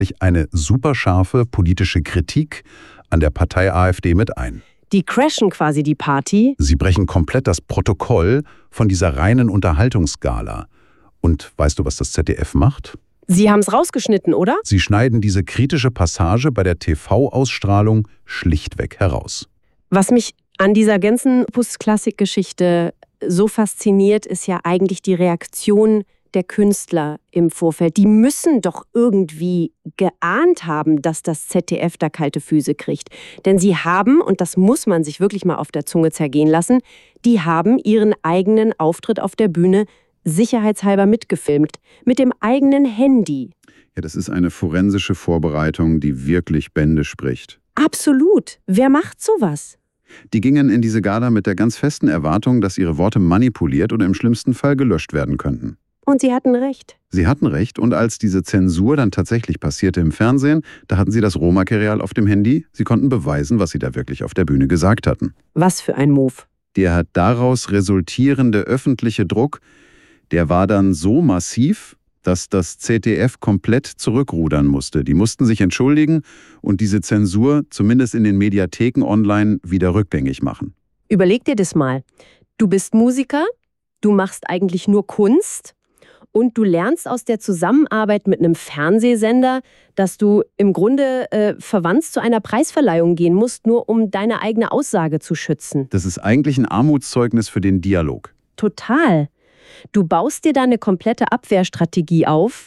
eine superscharfe politische Kritik an der Partei AfD mit ein. Die crashen quasi die Party. Sie brechen komplett das Protokoll von dieser reinen Unterhaltungsgala. Und weißt du, was das ZDF macht? Sie haben es rausgeschnitten, oder? Sie schneiden diese kritische Passage bei der TV-Ausstrahlung schlichtweg heraus. Was mich an dieser ganzen Opus-Klassik-Geschichte so fasziniert, ist ja eigentlich die Reaktion der Künstler im Vorfeld. Die müssen doch irgendwie geahnt haben, dass das ZDF da kalte Füße kriegt. Denn sie haben, und das muss man sich wirklich mal auf der Zunge zergehen lassen, die haben ihren eigenen Auftritt auf der Bühne sicherheitshalber mitgefilmt. Mit dem eigenen Handy. Ja, das ist eine forensische Vorbereitung, die wirklich Bände spricht. Absolut. Wer macht sowas? Die gingen in diese Gala mit der ganz festen Erwartung, dass ihre Worte manipuliert oder im schlimmsten Fall gelöscht werden könnten. Und sie hatten recht. Sie hatten recht, und als diese Zensur dann tatsächlich passierte im Fernsehen, da hatten sie das Rohmaterial auf dem Handy. Sie konnten beweisen, was sie da wirklich auf der Bühne gesagt hatten. Was für ein Move. Der daraus resultierende öffentliche Druck, der war dann so massiv, dass das ZDF komplett zurückrudern musste. Die mussten sich entschuldigen und diese Zensur, zumindest in den Mediatheken online, wieder rückgängig machen. Überleg dir das mal. Du bist Musiker, du machst eigentlich nur Kunst und du lernst aus der Zusammenarbeit mit einem Fernsehsender, dass du im Grunde verwandt zu einer Preisverleihung gehen musst, nur um deine eigene Aussage zu schützen. Das ist eigentlich ein Armutszeugnis für den Dialog. Total. Du baust dir da eine komplette Abwehrstrategie auf,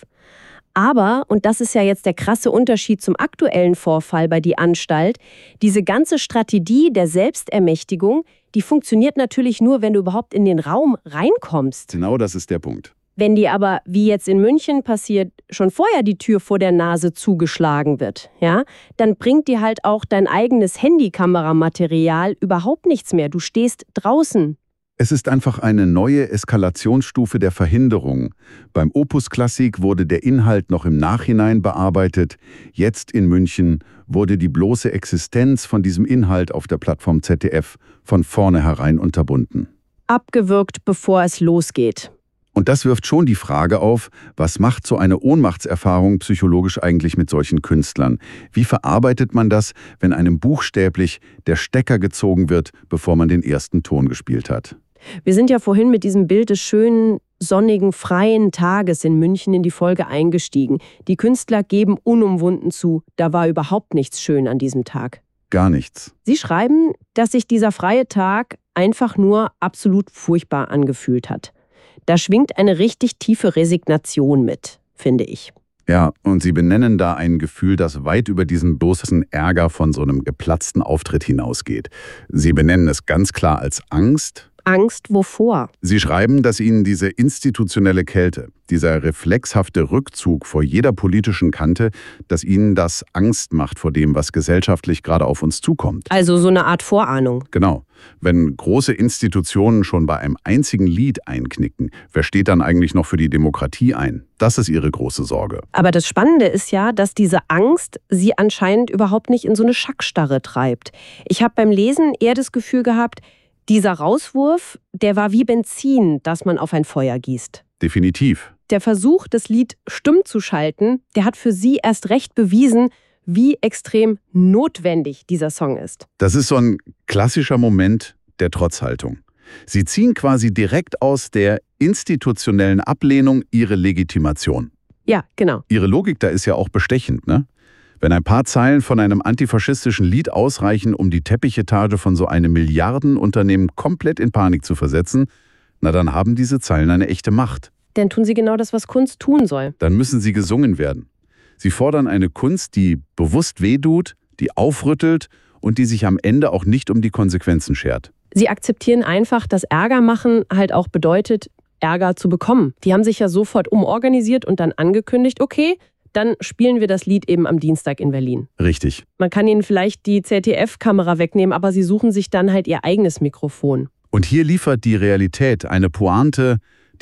aber, und das ist ja jetzt der krasse Unterschied zum aktuellen Vorfall bei die Anstalt, diese ganze Strategie der Selbstermächtigung, die funktioniert natürlich nur, wenn du überhaupt in den Raum reinkommst. Genau das ist der Punkt. Wenn dir aber, wie jetzt in München passiert, schon vorher die Tür vor der Nase zugeschlagen wird, ja, dann bringt dir halt auch dein eigenes Handykameramaterial überhaupt nichts mehr. Du stehst draußen. Es ist einfach eine neue Eskalationsstufe der Verhinderung. Beim Opus Klassik wurde der Inhalt noch im Nachhinein bearbeitet. Jetzt in München wurde die bloße Existenz von diesem Inhalt auf der Plattform ZDF von vornherein unterbunden. Abgewürgt, bevor es losgeht. Und das wirft schon die Frage auf, was macht so eine Ohnmachtserfahrung psychologisch eigentlich mit solchen Künstlern? Wie verarbeitet man das, wenn einem buchstäblich der Stecker gezogen wird, bevor man den ersten Ton gespielt hat? Wir sind ja vorhin mit diesem Bild des schönen, sonnigen, freien Tages in München in die Folge eingestiegen. Die Künstler geben unumwunden zu, da war überhaupt nichts schön an diesem Tag. Gar nichts. Sie schreiben, dass sich dieser freie Tag einfach nur absolut furchtbar angefühlt hat. Da schwingt eine richtig tiefe Resignation mit, finde ich. Ja, und Sie benennen da ein Gefühl, das weit über diesen bloßen Ärger von so einem geplatzten Auftritt hinausgeht. Sie benennen es ganz klar als Angst. Angst wovor? Sie schreiben, dass Ihnen diese institutionelle Kälte, dieser reflexhafte Rückzug vor jeder politischen Kante, dass Ihnen das Angst macht vor dem, was gesellschaftlich gerade auf uns zukommt. Also so eine Art Vorahnung. Genau. Wenn große Institutionen schon bei einem einzigen Lied einknicken, wer steht dann eigentlich noch für die Demokratie ein? Das ist Ihre große Sorge. Aber das Spannende ist ja, dass diese Angst Sie anscheinend überhaupt nicht in so eine Schackstarre treibt. Ich habe beim Lesen eher das Gefühl gehabt, dieser Rauswurf, der war wie Benzin, das man auf ein Feuer gießt. Definitiv. Der Versuch, das Lied stumm zu schalten, der hat für Sie erst recht bewiesen, wie extrem notwendig dieser Song ist. Das ist so ein klassischer Moment der Trotzhaltung. Sie ziehen quasi direkt aus der institutionellen Ablehnung ihre Legitimation. Ja, genau. Ihre Logik da ist ja auch bestechend, ne? Wenn ein paar Zeilen von einem antifaschistischen Lied ausreichen, um die Teppichetage von so einem Milliardenunternehmen komplett in Panik zu versetzen, na dann haben diese Zeilen eine echte Macht. Dann tun sie genau das, was Kunst tun soll. Dann müssen sie gesungen werden. Sie fordern eine Kunst, die bewusst wehtut, die aufrüttelt und die sich am Ende auch nicht um die Konsequenzen schert. Sie akzeptieren einfach, dass Ärger machen halt auch bedeutet, Ärger zu bekommen. Die haben sich ja sofort umorganisiert und dann angekündigt, okay, dann spielen wir das Lied eben am Dienstag in Berlin. Richtig. Man kann ihnen vielleicht die ZDF-Kamera wegnehmen, aber sie suchen sich dann halt ihr eigenes Mikrofon. Und hier liefert die Realität eine Pointe,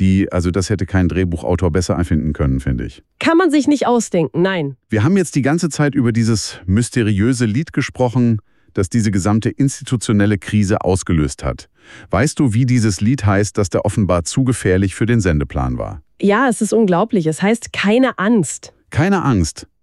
das hätte kein Drehbuchautor besser erfinden können, finde ich. Kann man sich nicht ausdenken, nein. Wir haben jetzt die ganze Zeit über dieses mysteriöse Lied gesprochen, das diese gesamte institutionelle Krise ausgelöst hat. Weißt du, wie dieses Lied heißt, das da offenbar zu gefährlich für den Sendeplan war? Ja, es ist unglaublich. Es heißt Keine Angst. Keine Angst.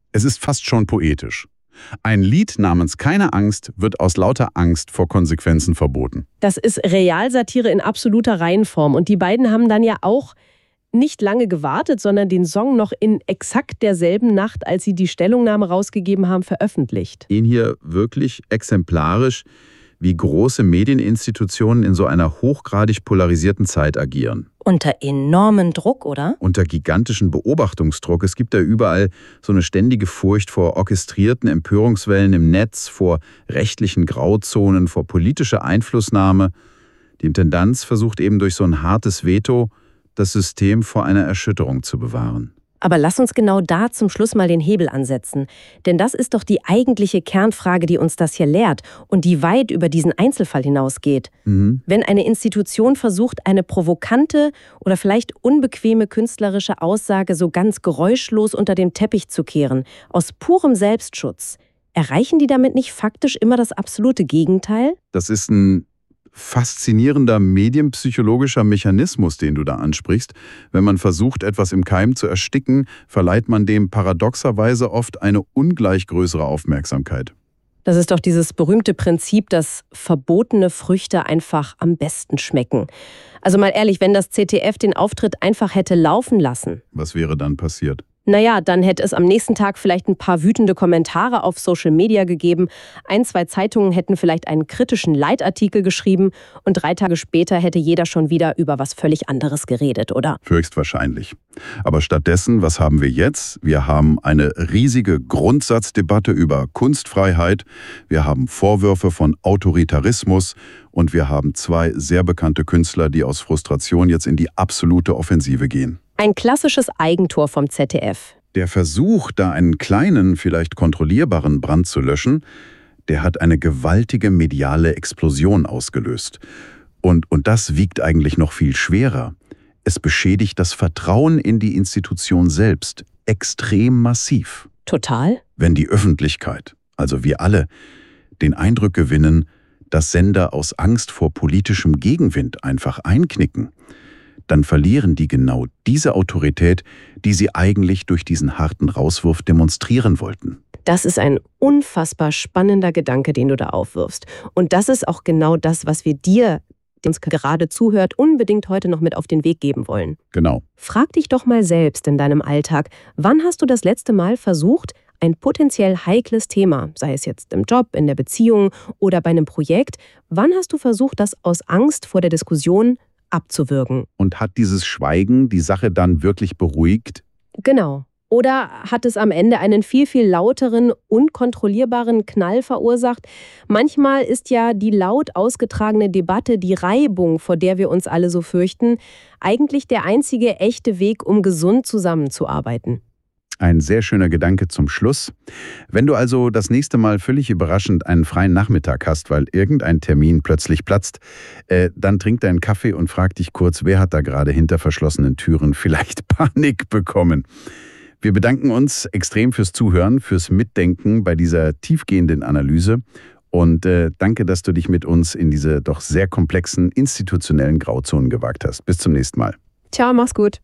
Es ist fast schon poetisch. Ein Lied namens Keine Angst wird aus lauter Angst vor Konsequenzen verboten. Das ist Realsatire in absoluter Reihenform. Und die beiden haben dann ja auch nicht lange gewartet, sondern den Song noch in exakt derselben Nacht, als sie die Stellungnahme rausgegeben haben, veröffentlicht. Ihn hier wirklich exemplarisch, wie große Medieninstitutionen in so einer hochgradig polarisierten Zeit agieren. Unter enormem Druck, oder? Unter gigantischem Beobachtungsdruck. Es gibt da überall so eine ständige Furcht vor orchestrierten Empörungswellen im Netz, vor rechtlichen Grauzonen, vor politischer Einflussnahme. Die Intendanz versucht eben durch so ein hartes Veto, das System vor einer Erschütterung zu bewahren. Aber lass uns genau da zum Schluss mal den Hebel ansetzen. Denn das ist doch die eigentliche Kernfrage, die uns das hier lehrt und die weit über diesen Einzelfall hinausgeht. Wenn eine Institution versucht, eine provokante oder vielleicht unbequeme künstlerische Aussage so ganz geräuschlos unter den Teppich zu kehren, aus purem Selbstschutz, erreichen die damit nicht faktisch immer das absolute Gegenteil? Das ist ein faszinierender medienpsychologischer Mechanismus, den du da ansprichst. Wenn man versucht, etwas im Keim zu ersticken, verleiht man dem paradoxerweise oft eine ungleich größere Aufmerksamkeit. Das ist doch dieses berühmte Prinzip, dass verbotene Früchte einfach am besten schmecken. Also mal ehrlich, wenn das ZDF den Auftritt einfach hätte laufen lassen. Was wäre dann passiert? Naja, dann hätte es am nächsten Tag vielleicht ein paar wütende Kommentare auf Social Media gegeben. 1, 2 Zeitungen hätten vielleicht einen kritischen Leitartikel geschrieben und 3 Tage später hätte jeder schon wieder über was völlig anderes geredet, oder? Höchstwahrscheinlich. Aber stattdessen, was haben wir jetzt? Wir haben eine riesige Grundsatzdebatte über Kunstfreiheit, wir haben Vorwürfe von Autoritarismus und wir haben 2 sehr bekannte Künstler, die aus Frustration jetzt in die absolute Offensive gehen. Ein klassisches Eigentor vom ZDF. Der Versuch, da einen kleinen, vielleicht kontrollierbaren Brand zu löschen, der hat eine gewaltige mediale Explosion ausgelöst. Und das wiegt eigentlich noch viel schwerer. Es beschädigt das Vertrauen in die Institution selbst extrem massiv. Total. Wenn die Öffentlichkeit, also wir alle, den Eindruck gewinnen, dass Sender aus Angst vor politischem Gegenwind einfach einknicken, dann verlieren die genau diese Autorität, die sie eigentlich durch diesen harten Rauswurf demonstrieren wollten. Das ist ein unfassbar spannender Gedanke, den du da aufwirfst. Und das ist auch genau das, was wir dir, der uns gerade zuhört, unbedingt heute noch mit auf den Weg geben wollen. Genau. Frag dich doch mal selbst in deinem Alltag, wann hast du das letzte Mal versucht, ein potenziell heikles Thema, sei es jetzt im Job, in der Beziehung oder bei einem Projekt, wann hast du versucht, das aus Angst vor der Diskussion abzuwürgen? Und hat dieses Schweigen die Sache dann wirklich beruhigt? Genau. Oder hat es am Ende einen viel, viel lauteren, unkontrollierbaren Knall verursacht? Manchmal ist ja die laut ausgetragene Debatte, die Reibung, vor der wir uns alle so fürchten, eigentlich der einzige echte Weg, um gesund zusammenzuarbeiten. Ein sehr schöner Gedanke zum Schluss. Wenn du also das nächste Mal völlig überraschend einen freien Nachmittag hast, weil irgendein Termin plötzlich platzt, dann trink deinen Kaffee und frag dich kurz, wer hat da gerade hinter verschlossenen Türen vielleicht Panik bekommen. Wir bedanken uns extrem fürs Zuhören, fürs Mitdenken bei dieser tiefgehenden Analyse und danke, dass du dich mit uns in diese doch sehr komplexen institutionellen Grauzonen gewagt hast. Bis zum nächsten Mal. Ciao, mach's gut.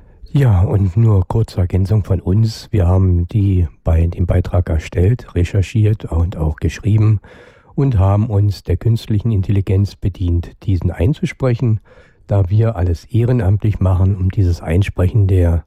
Ja, und nur kurze Ergänzung von uns. Wir haben den Beitrag erstellt, recherchiert und auch geschrieben und haben uns der künstlichen Intelligenz bedient, diesen einzusprechen, da wir alles ehrenamtlich machen, um dieses Einsprechen der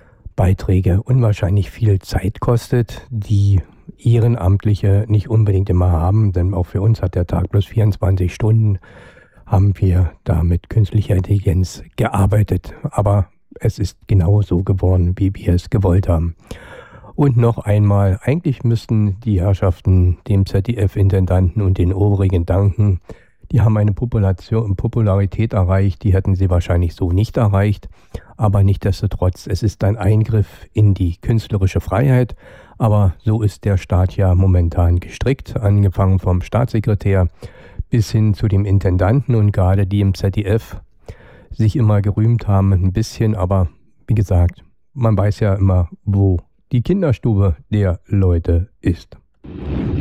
Beiträge unwahrscheinlich viel Zeit kostet, die Ehrenamtliche nicht unbedingt immer haben, denn auch für uns hat der Tag plus 24 Stunden, haben wir da mit künstlicher Intelligenz gearbeitet. Aber es ist genau so geworden, wie wir es gewollt haben. Und noch einmal, eigentlich müssten die Herrschaften dem ZDF-Intendanten und den Oberigen danken. Die haben eine Popularität erreicht, die hätten sie wahrscheinlich so nicht erreicht. Aber nichtsdestotrotz, es ist ein Eingriff in die künstlerische Freiheit. Aber so ist der Staat ja momentan gestrickt, angefangen vom Staatssekretär bis hin zu dem Intendanten und gerade die im ZDF sich immer gerühmt haben, ein bisschen, aber wie gesagt, man weiß ja immer, wo die Kinderstube der Leute ist.